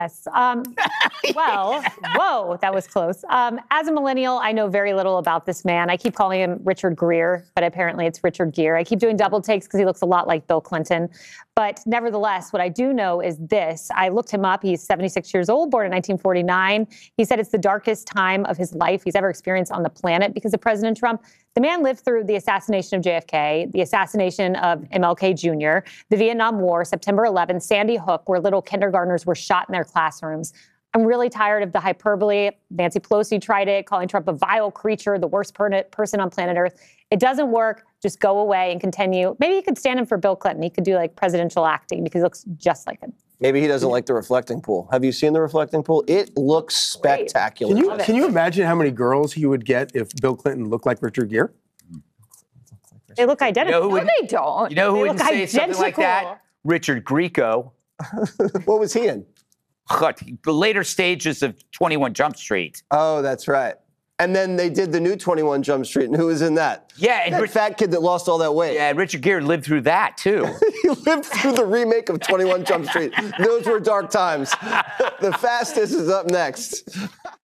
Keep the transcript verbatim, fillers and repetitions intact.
Yes. Um, well, whoa, that was close. Um, as a millennial, I know very little about this man. I keep calling him Richard Greer, but apparently it's Richard Gere. I keep doing double takes because he looks a lot like Bill Clinton. But nevertheless, what I do know is this. I looked him up. He's seventy-six years old, born in nineteen forty-nine. He said it's the darkest time of his life he's ever experienced on the planet because of President Trump. The man lived through the assassination of J F K, the assassination of M L K Junior, the Vietnam War, September eleventh, Sandy Hook, where little kindergartners were shot in their classrooms. I'm really tired of the hyperbole. Nancy Pelosi tried it, calling Trump a vile creature, the worst per- person on planet Earth. It doesn't work. Just go away and continue. Maybe he could stand in for Bill Clinton. He could do like presidential acting because he looks just like him. Maybe he doesn't like the reflecting pool. Have you seen the reflecting pool? It looks spectacular. Can you, can you imagine how many girls he would get if Bill Clinton looked like Richard Gere? They look identical. You know who would, no, they don't. You know who They would look say something like identical. that? Richard Grieco. What was he in? The later stages of twenty-one Jump Street. Oh, that's right. And then they did the new twenty-one Jump Street, and who was in that? Yeah, and that Rich- fat kid that lost all that weight. Yeah, Richard Gere lived through that, too. He lived through the remake of twenty-one Jump Street. Those were dark times. The Fastest is up next.